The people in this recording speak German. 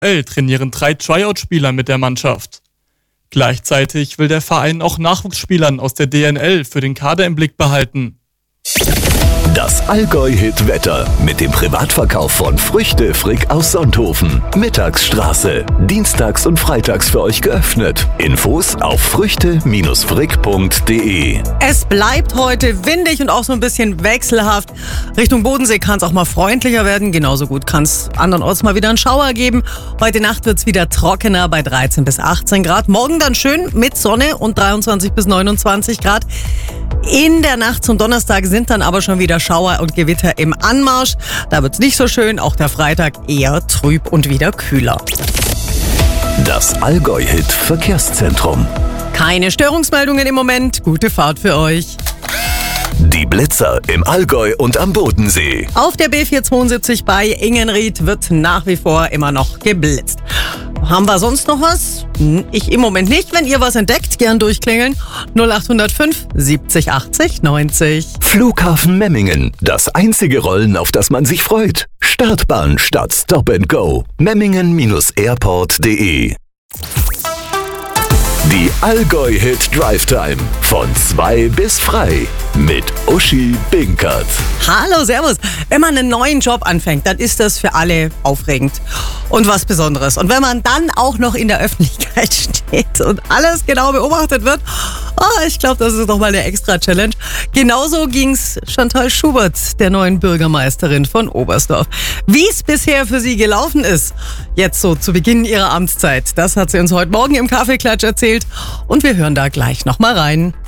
trainieren 3 Tryout-Spieler mit der Mannschaft. Gleichzeitig will der Verein auch Nachwuchsspielern aus der DNL für den Kader im Blick behalten. Das Allgäu-Hit-Wetter mit dem Privatverkauf von Früchte Frick aus Sonthofen. Mittagsstraße. Dienstags und freitags für euch geöffnet. Infos auf früchte-frick.de. Es bleibt heute windig und auch so ein bisschen wechselhaft. Richtung Bodensee kann es auch mal freundlicher werden. Genauso gut kann es andernorts mal wieder einen Schauer geben. Heute Nacht wird es wieder trockener bei 13 bis 18 Grad. Morgen dann schön mit Sonne und 23 bis 29 Grad. In der Nacht zum Donnerstag sind dann aber schon wieder Schauer und Gewitter im Anmarsch. Da wird's nicht so schön, auch der Freitag eher trüb und wieder kühler. Das Allgäu-Hit Verkehrszentrum. Keine Störungsmeldungen im Moment. Gute Fahrt für euch. Die Blitzer im Allgäu und am Bodensee. Auf der B472 bei Ingenried wird nach wie vor immer noch geblitzt. Haben wir sonst noch was? Ich im Moment nicht. Wenn ihr was entdeckt, gern durchklingeln. 0805 70 80 90. Flughafen Memmingen. Das einzige Rollen, auf das man sich freut. Startbahn statt Stop and Go. Memmingen-airport.de. Die Allgäu-Hit Drive Time. Von 2 bis frei. Mit Uschi Binkert. Hallo, servus. Wenn man einen neuen Job anfängt, dann ist das für alle aufregend und was Besonderes. Und wenn man dann auch noch in der Öffentlichkeit steht und alles genau beobachtet wird, ich glaube, das ist nochmal eine extra Challenge. Genauso ging's Chantal Schubert, der neuen Bürgermeisterin von Oberstdorf. Wie es bisher für sie gelaufen ist, jetzt so zu Beginn ihrer Amtszeit, das hat sie uns heute Morgen im Kaffeeklatsch erzählt und wir hören da gleich nochmal rein.